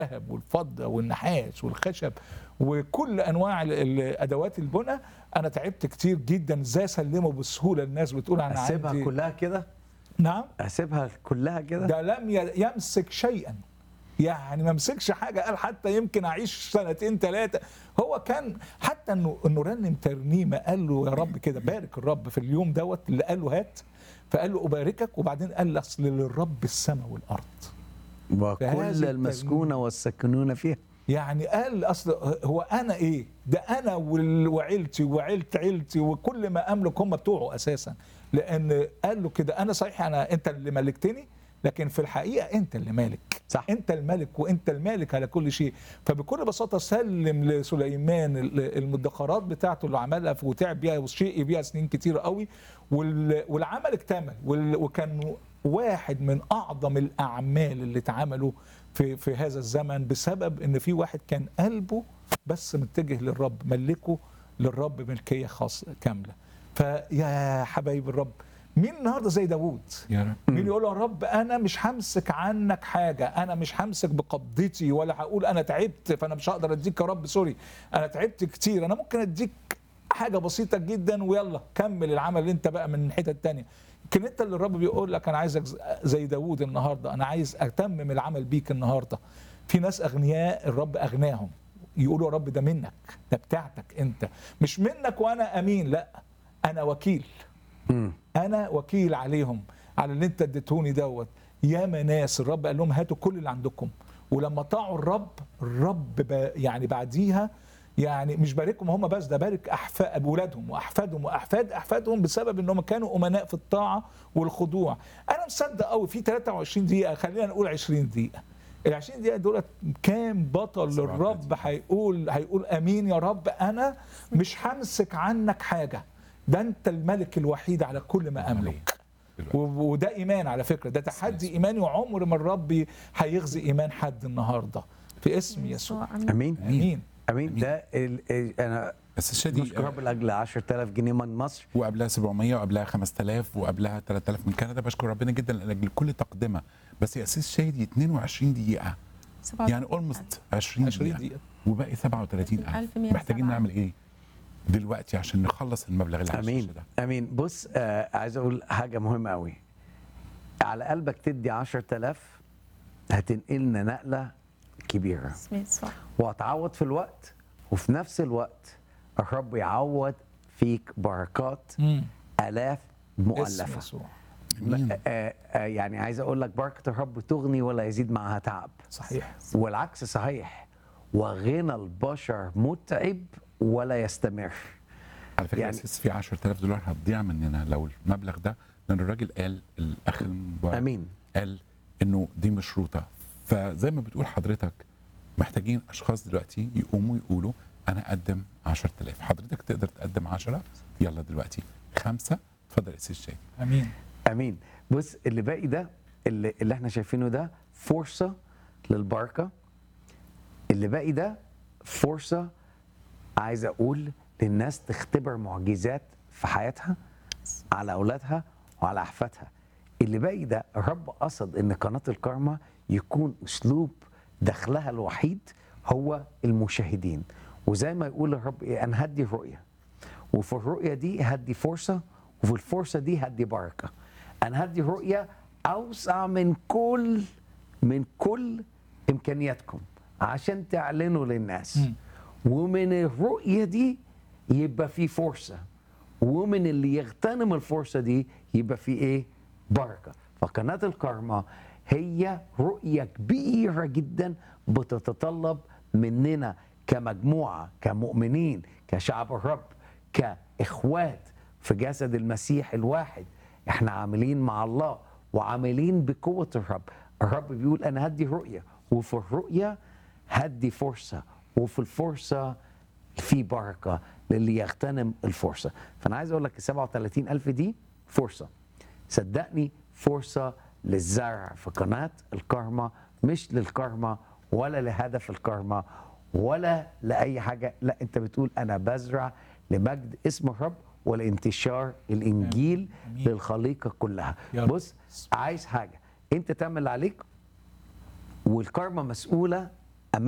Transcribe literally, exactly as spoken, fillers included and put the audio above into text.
الذهب والفضة والنحاس والخشب وكل انواع ال- ال- ادوات البناء. انا تعبت كتير جدا ازاي اسلمه بسهوله. الناس بتقول انا اسيبها عندي كلها كده، نعم. اسيبها كلها كده. ده لم ي- يمسك شيئا، يعني ما مسكش حاجه. قال حتى يمكن اعيش سنتين ثلاثه. هو كان حتى انه انه رنم ترنيمه، قال له يا رب كده بارك الرب في اليوم دوت اللي قال له هات، فقال له اباركك، وبعدين قال اصل للرب السماء والارض وكل المسكونه والساكنون فيها. يعني قال اصل هو انا ايه ده، انا وال- وعيلتي وعيله عيلتي وكل ما املك هم بتوعه اساسا. لان قال له كده انا صحيح انا انت اللي ملكتني، لكن في الحقيقه انت اللي مالك. صح. انت الملك وانت المالك على كل شيء. فبكل بساطه سلم لسليمان ال- المدخرات بتاعته اللي عملها وتعب بيها وشيء بيها سنين كتير قوي، وال- والعمل اكتمل، وال- وكان واحد من اعظم الاعمال اللي اتعملوا في في هذا الزمن بسبب ان في واحد كان قلبه بس متجه للرب، ملكه للرب ملكيه خاصه كامله. فيا حبايب الرب، مين النهارده زي داوود؟ يا رب. مين يقول يا رب انا مش همسك عنك حاجه، انا مش همسك بقبضتي ولا هقول انا تعبت فانا مش هقدر اديك يا رب سوري انا تعبت كتير، انا ممكن اديك حاجه بسيطه جدا ويلا كمل العمل اللي انت بقى من الحته الثانيه. لكن انت اللي الرب بيقول لك انا عايزك زي داوود النهارده، انا عايز اتمم العمل بيك النهارده. في ناس اغنياء الرب اغناهم يقولوا يا رب ده منك، ده بتاعتك انت، مش منك وانا امين، لا انا وكيل. مم. انا وكيل عليهم على اللي انت اديتوني دوت. ياما ناس الرب قال لهم هاتوا كل اللي عندكم، ولما طاعوا الرب الرب ب- يعني بعديها يعني مش باركهم هم بس، ده بارك احفاد اولادهم واحفادهم واحفاد احفادهم بسبب انهم كانوا امناء في الطاعه والخضوع. انا مصدق قوي في ثلاثة وعشرين دقيقه، خلينا نقول عشرين دقيقه. ال عشرين دقيقه دولت كام بطل للرب هيقول هيقول امين يا رب انا مش همسك عنك حاجه، ده انت الملك الوحيد على كل ما املك. و- وده ايمان على فكره، ده تحدي ايماني، وعمر ما الرب هيغزي ايمان حد النهارده في اسم يسوع. امين امين. امين. ده ال... ال- انا بس الشادي نشكر رب لاجل عشرة آلاف جنيه من مصر. وقبلها سبعمية وقبلها خمسة آلاف وقبلها ثلاثة آلاف من كندا. بشكر ربنا جدا لاجل كل تقدمه. بس يا اساس شادي اتنين وعشرين دقيقه، يعني اولموست عشرين عشرين دقيقه دقيقه وباقي سبعة وثلاثين ألف. محتاجين نعمل ايه دلوقتي عشان نخلص المبلغ اللي على امين الشاشة ده؟ امين. بص آه عايز اقول حاجه مهمه قوي. على قلبك تدي عشرة آلاف هتنقلنا نقله كبيره، اسم يسوع. وهتعوض في الوقت، وفي نفس الوقت الرب يعوض فيك بركات امم آلاف اسم مؤلفة. يسوع. امين. آه آه يعني عايز أقول لك بركة الرب تغني ولا يزيد معها تعب، صحيح. والعكس صحيح. وغنى البشر متعب ولا يستمر. على فكره يعني- يعني اساس في عشرة آلاف دولار هتضيع مننا لو المبلغ ده، لان الراجل قال الاخ المبارك أمين. قال انه دي مشروطه. فزي ما بتقول حضرتك محتاجين اشخاص دلوقتي يقوموا يقولوا انا اقدم عشرة آلاف. حضرتك تقدر تقدم عشرة؟ يلا دلوقتي خمسة. اتفضل يا استاذ شادي. امين. امين. بص اللي باقي ده اللي, اللي احنا شايفينه ده فرصه للبركه. اللي باقي ده فرصه عايز اقول للناس تختبر معجزات في حياتها على اولادها وعلى احفادها. اللي باقي ده الرب قصد ان قناه الكارما يكون اسلوب دخلها الوحيد هو المشاهدين. وزي ما يقول الرب ايه، انا هدي رؤيه، وفي الرؤيه دي هدي فرصه، وفي الفرصه دي هدي بركه. انا هدي رؤيه اوسع من كل من كل امكانياتكم عشان تعلنوا للناس. مم. ومن الرؤيه دي يبقى في فرصه، ومن اللي يغتنم الفرصه دي يبقى في ايه؟ بركه. فقناه الكارما هي رؤيه كبيره جدا بتتطلب مننا كمجموعه، كمؤمنين، كشعب الرب، كاخوات في جسد المسيح الواحد. احنا عاملين مع الله وعاملين بقوه الرب. الرب بيقول انا هدي رؤيه، وفي الرؤيه هدي فرصه، وفي الفرصه في بركه للي يغتنم الفرصه. فانا عايز اقول لك ال سبعة وثلاثين ألف دي فرصه، صدقني فرصه للزرع في قناه الكارما، مش للكارما ولا لهدف الكارما ولا لاي حاجه. لا، انت بتقول انا بزرع لمجد اسم الرب ولانتشار الانجيل آمين. للخليقه كلها. يا رب. بص عايز حاجه انت تعمل اللي عليك، والكارما مسؤوله